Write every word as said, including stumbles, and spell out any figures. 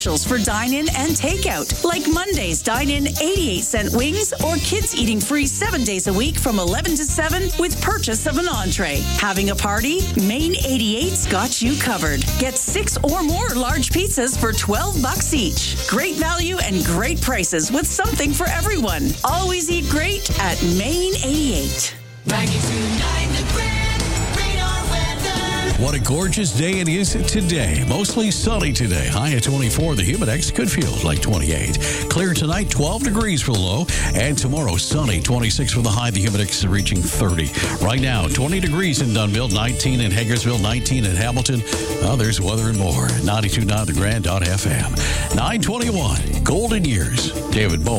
for dine-in and takeout, like Monday's dine-in eighty-eight cent wings, or kids eating free seven days a week from eleven to seven with purchase of an entree. Having a party? Main eighty-eight's got you covered. Get six or more large pizzas for twelve bucks each. Great value and great prices with something for everyone. Always eat great at Main eighty-eight. ninety-two point nine The Grand Radar Weather. What a gorgeous day it is today. Mostly sunny today. High at twenty-four. The Humidex could feel like twenty-eight. Clear tonight, twelve degrees for the low. And tomorrow, sunny, twenty-six for the high. The Humidex is reaching thirty. Right now, twenty degrees in Dunnville, nineteen in Hagersville, nineteen in Hamilton. Others, weather and more. ninety-two point nine The Grand dot F M. nine twenty-one. Golden Years. David Bowie.